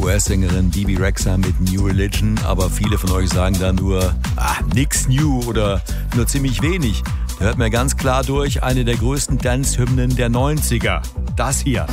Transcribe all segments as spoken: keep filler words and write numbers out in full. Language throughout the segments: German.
U S-Sängerin Bebe Rexha mit New Religion, aber viele von euch sagen da nur, ah, nix new oder nur ziemlich wenig. Da hört mir ganz klar durch, eine der größten Dance-Hymnen der neunziger. Das hier.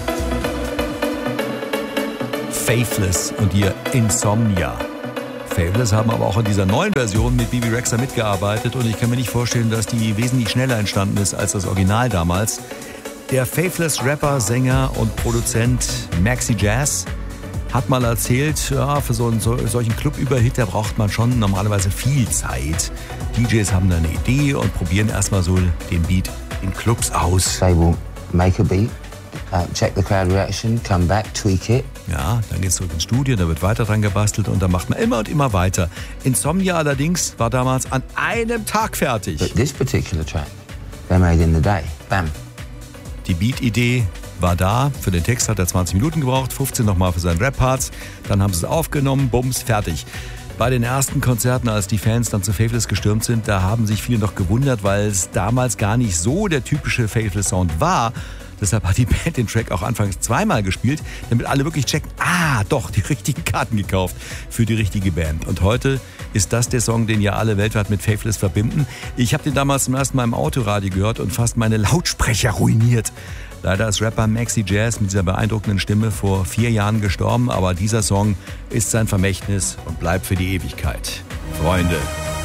Faithless und ihr Insomnia. Faithless haben aber auch in dieser neuen Version mit Bebe Rexha mitgearbeitet und ich kann mir nicht vorstellen, dass die wesentlich schneller entstanden ist als das Original damals. Der Faithless-Rapper, Sänger und Produzent Maxi Jazz hat mal erzählt, ja, für so einen so, solchen Club-Überhit, da braucht man schon normalerweise viel Zeit. D Js haben da eine Idee und probieren erstmal so den Beat in Clubs aus. They will make a beat, uh, check the crowd reaction, come back, tweak it. Ja, dann geht's zurück ins Studio, da wird weiter dran gebastelt und dann macht man immer und immer weiter. Insomnia allerdings war damals an einem Tag fertig. But this particular track, they made in the day. Bam. Die Beat-Idee war da. Für den Text hat er zwanzig Minuten gebraucht, fünfzehn nochmal für seinen Rap-Parts. Dann haben sie es aufgenommen, bums, fertig. Bei den ersten Konzerten, als die Fans dann zu Faithless gestürmt sind, da haben sich viele noch gewundert, weil es damals gar nicht so der typische Faithless-Sound war. Deshalb hat die Band den Track auch anfangs zweimal gespielt, damit alle wirklich checken, ah, doch, die richtigen Karten gekauft für die richtige Band. Und heute ist das der Song, den ja alle weltweit mit Faithless verbinden. Ich habe den damals zum ersten Mal im Autoradio gehört und fast meine Lautsprecher ruiniert. Leider ist Rapper Maxi Jazz mit dieser beeindruckenden Stimme vor vier Jahren gestorben, aber dieser Song ist sein Vermächtnis und bleibt für die Ewigkeit. Freunde,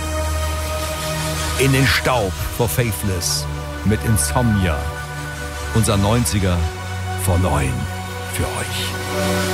in den Staub vor Faithless mit Insomnia. Unser neunziger vor neun für euch.